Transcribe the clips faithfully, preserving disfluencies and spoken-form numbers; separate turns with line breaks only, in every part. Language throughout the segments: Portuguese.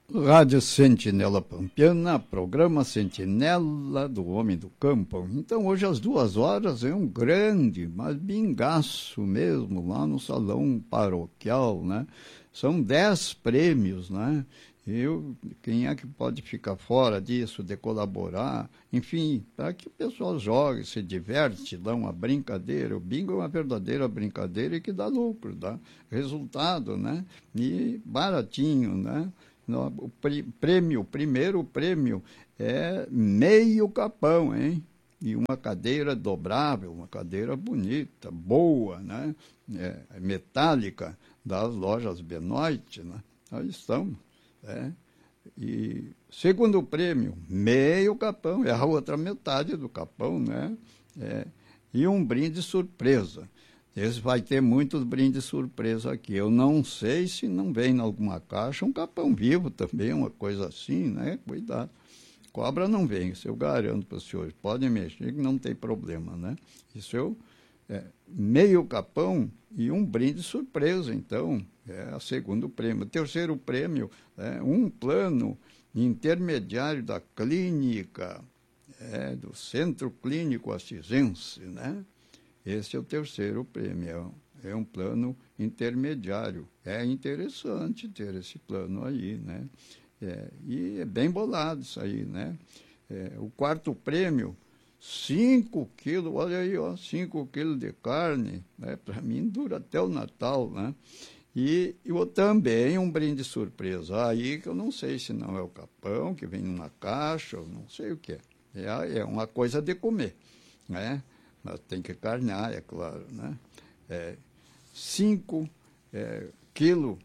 Rádio Sentinela Pampiana, programa Sentinela do Homem do Campo. Então, hoje às duas horas é um grande, mas bingaço mesmo, lá no salão paroquial, né? São dez prêmios, né? Eu, quem é que pode ficar fora disso, de colaborar? Enfim, para que o pessoal jogue, se diverte, dá uma brincadeira. O bingo é uma verdadeira brincadeira e que dá lucro, dá resultado, né? E baratinho, né? O prêmio, o primeiro prêmio é meio capão, hein? E uma cadeira dobrável, uma cadeira bonita, boa, né? É, metálica, das lojas Benoit, né? Aí estamos. É. E segundo prêmio, meio capão, é a outra metade do capão, né? É. E um brinde surpresa. Esse vai ter muitos brindes surpresa aqui. Eu não sei se não vem em alguma caixa um capão vivo também, uma coisa assim, né? Cuidado. Cobra não vem, isso eu garanto para os senhores. Podem mexer que não tem problema, né? Isso eu... É, meio capão e um brinde surpresa, então, é o segundo prêmio. O terceiro prêmio é um plano intermediário da clínica, é, do Centro Clínico Assisense, né? Esse é o terceiro prêmio, é um plano intermediário. É interessante ter esse plano aí, né? É, e é bem bolado isso aí, né? É, o quarto prêmio, cinco quilos, olha aí, ó, cinco quilos de carne, né? Para mim dura até o Natal, né? E eu também um brinde surpresa, aí que eu não sei se não é o capão, que vem numa caixa, eu não sei o que é. É, é uma coisa de comer, né? Mas tem que carnear, é claro, né? É, cinco é, quilos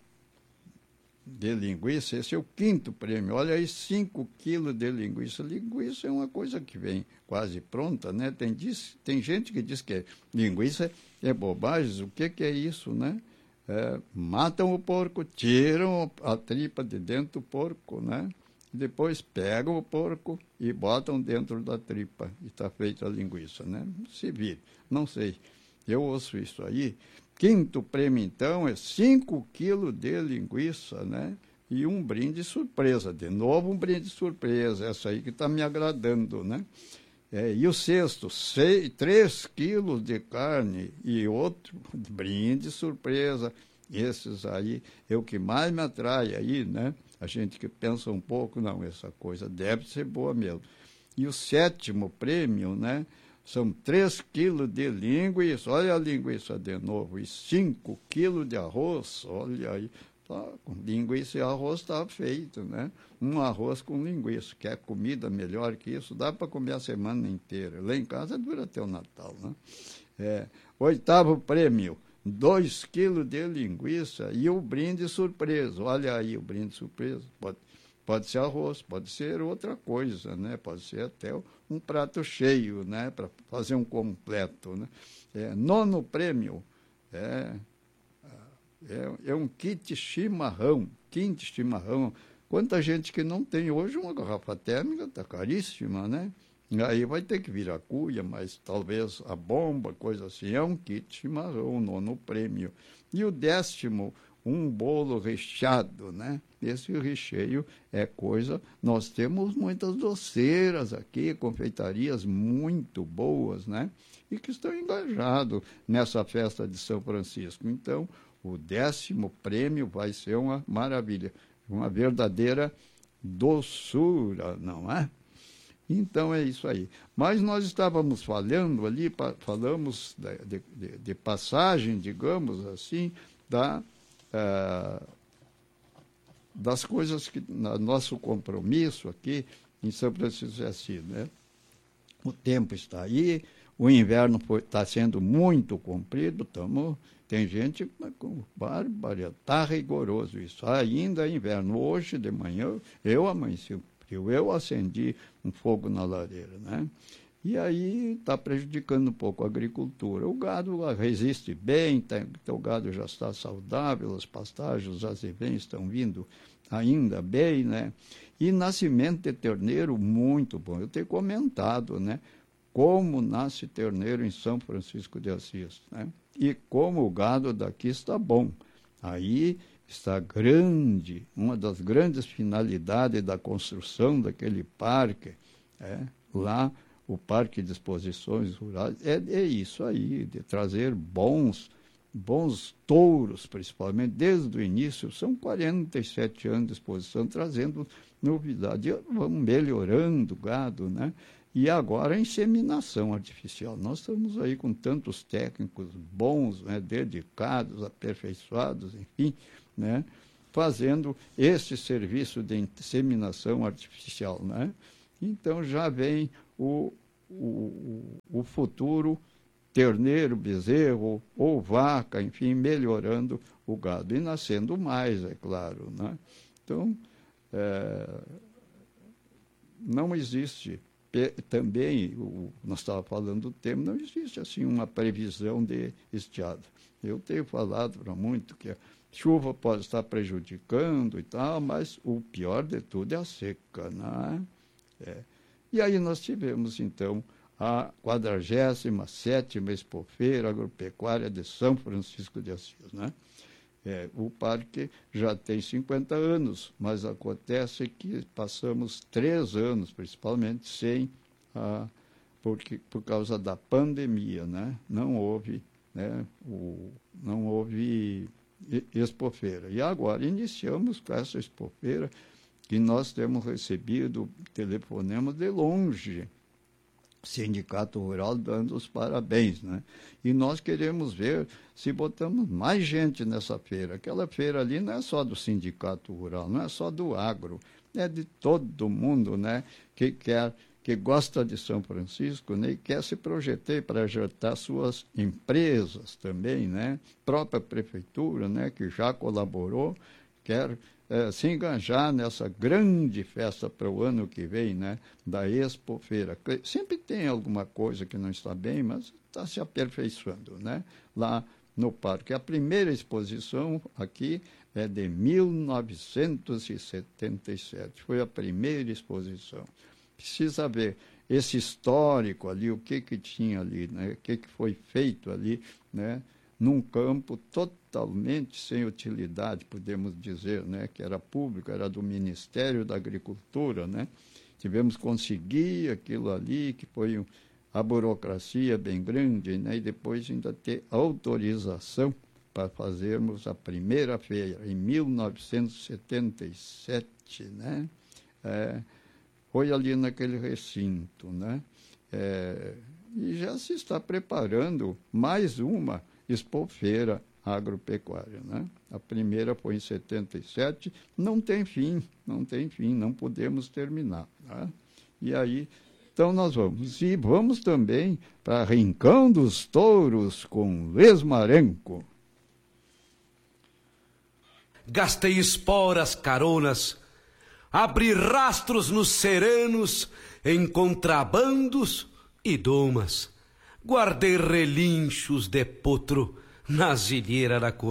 de linguiça, esse é o quinto prêmio. Olha aí, cinco quilos de linguiça. Linguiça é uma coisa que vem quase pronta, né? Tem, diz, tem gente que diz que linguiça é bobagem. O que, que é isso, né? É, matam o porco, tiram a tripa de dentro do porco, né? Depois pegam o porco e botam dentro da tripa e está feita a linguiça, né? Se vira, não sei. Eu ouço isso aí. Quinto prêmio, então, é cinco quilos de linguiça, né? E um brinde surpresa. De novo, um brinde surpresa. Essa aí que está me agradando, né? É, e o sexto, três quilos de carne e outro brinde surpresa. Esses aí é o que mais me atrai aí, né? A gente que pensa um pouco, não, essa coisa deve ser boa mesmo. E o sétimo prêmio, né? São três quilos de linguiça, olha a linguiça de novo, e cinco quilos de arroz, olha aí, tá, com linguiça e arroz está feito, né? Um arroz com linguiça, que é comida melhor que isso, dá para comer a semana inteira. Lá em casa dura até o Natal, né? É, oitavo prêmio, dois quilos de linguiça e o brinde surpresa, olha aí o brinde surpresa, pode... Pode ser arroz, pode ser outra coisa, né? Pode ser até um prato cheio, né? Para fazer um completo, né? É, nono prêmio é, é, é um kit chimarrão, kit chimarrão. Quanta gente que não tem hoje uma garrafa térmica, está caríssima, né? Aí vai ter que vir a cuia, mas talvez a bomba, coisa assim. É um kit chimarrão, o nono prêmio. E o décimo, um bolo recheado, né? Esse recheio é coisa... Nós temos muitas doceiras aqui, confeitarias muito boas, né? E que estão engajados nessa festa de São Francisco. Então, o décimo prêmio vai ser uma maravilha, uma verdadeira doçura, não é? Então, é isso aí. Mas nós estávamos falando ali, falamos de, de, de passagem, digamos assim, da... Uh, das coisas que, no nosso compromisso aqui em São Francisco de Assis, né? O tempo está aí, o inverno está sendo muito comprido, tamo, tem gente com bárbara, está rigoroso isso, ainda é inverno. Hoje de manhã eu amanheci frio, eu acendi um fogo na lareira, né? E aí está prejudicando um pouco a agricultura. O gado resiste bem, tá, o gado já está saudável, as pastagens, os azevens estão vindo ainda bem, né? E nascimento de terneiro, muito bom. Eu tenho comentado, né? Como nasce terneiro em São Francisco de Assis, né? E como o gado daqui está bom. Aí está grande, uma das grandes finalidades da construção daquele parque, é, lá, o Parque de Exposições Rurais, é, é isso aí, de trazer bons, bons touros, principalmente, desde o início, são quarenta e sete anos de exposição, trazendo novidade, vamos melhorando o gado, né? E agora a inseminação artificial. Nós estamos aí com tantos técnicos bons, né, dedicados, aperfeiçoados, enfim, né, fazendo esse serviço de inseminação artificial, né? Então já vem o, o, o futuro terneiro, bezerro ou vaca, enfim, melhorando o gado e nascendo mais, é claro, né? Então, é, não existe... Também, o, nós estávamos falando do tema, não existe assim uma previsão de estiada. Eu tenho falado para muito que a chuva pode estar prejudicando e tal, mas o pior de tudo é a seca, né? É. E aí nós tivemos, então, a quadragésima sétima Expofeira Agropecuária de São Francisco de Assis, né? É, o parque já tem cinquenta anos, mas acontece que passamos três anos, principalmente, sem, a, porque, por causa da pandemia, né? Não houve, né, o, não houve expofeira. E agora iniciamos com essa expofeira, que nós temos recebido telefonemas de longe, Sindicato Rural dando os parabéns, né? E nós queremos ver se botamos mais gente nessa feira. Aquela feira ali não é só do Sindicato Rural, não é só do agro, é de todo mundo, né? Que quer, que gosta de São Francisco, né? E quer se projetar para projetar suas empresas também, né? Própria prefeitura, né? Que já colaborou, quer É, se enganjar nessa grande festa para o ano que vem, né, da Expofeira. Sempre tem alguma coisa que não está bem, mas está se aperfeiçoando, né, lá no parque. A primeira exposição aqui é de mil novecentos e setenta e sete, foi a primeira exposição. Precisa ver esse histórico ali, o que, que tinha ali, né, o que, que foi feito ali, né, num campo totalmente sem utilidade, podemos dizer, né, que era público, era do Ministério da Agricultura, né? Tivemos que conseguir aquilo ali, que foi um, a burocracia bem grande, né? E depois ainda ter autorização para fazermos a primeira feira, em mil novecentos e setenta e sete, né? É, foi ali naquele recinto, né? É, e já se está preparando mais uma Expofeira Agropecuária, né? A primeira foi em setenta e sete, não tem fim, não tem fim, não podemos terminar, né? E aí, então nós vamos. E vamos também para Rincão dos Touros com Luiz Marenco.
Gastei esporas, caronas, abri rastros nos serenos, em contrabandos e domas. Guardei relinchos de potro na zilheira da cor.